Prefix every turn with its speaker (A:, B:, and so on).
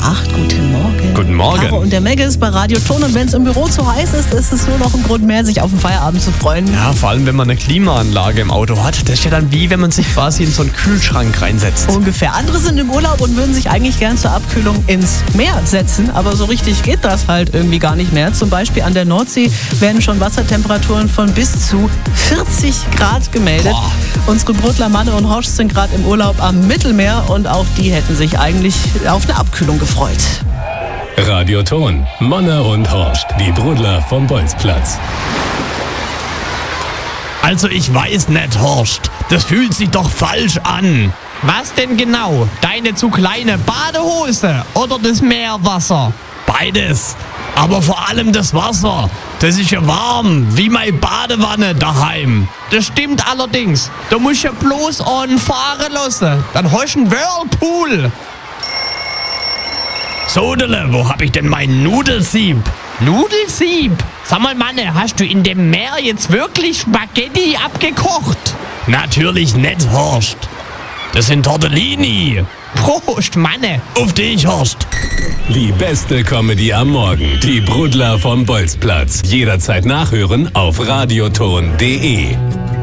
A: 8. Guten Morgen.
B: Guten Morgen.
A: Caro und der Megge ist bei Radio Ton und wenn es im Büro zu heiß ist, ist es nur noch ein Grund mehr, sich auf den Feierabend zu freuen.
B: Ja, vor allem, wenn man eine Klimaanlage im Auto hat. Das ist ja dann wie, wenn man sich quasi in so einen Kühlschrank reinsetzt.
A: Ungefähr. Andere sind im Urlaub und würden sich eigentlich gern zur Abkühlung ins Meer setzen, aber so richtig geht das halt irgendwie gar nicht mehr. Zum Beispiel an der Nordsee werden schon Wassertemperaturen von bis zu 40 Grad gemeldet.
B: Boah.
A: Unsere Brudler Manne und Horst sind gerade im Urlaub am Mittelmeer und auch die hätten sich eigentlich auf eine Abkühlung gefreut.
C: Radio Ton, Manne und Horst, die Brudler vom Bolzplatz.
B: Also ich weiß nicht, Horst. Das fühlt sich doch falsch an. Was denn genau? Deine zu kleine Badehose oder das Meerwasser? Beides. Aber vor allem das Wasser. Das ist ja warm, wie meine Badewanne daheim. Das stimmt allerdings. Du musst ja bloß einen fahren lassen. Dann hast du einen Whirlpool. Sodele, wo hab ich denn mein Nudelsieb? Nudelsieb? Sag mal, Manne, hast du in dem Meer jetzt wirklich Spaghetti abgekocht? Natürlich nicht, Horst. Das sind Tortellini. Prost, Manne. Auf dich, Horst.
C: Die beste Comedy am Morgen. Die Brudler vom Bolzplatz. Jederzeit nachhören auf radioton.de.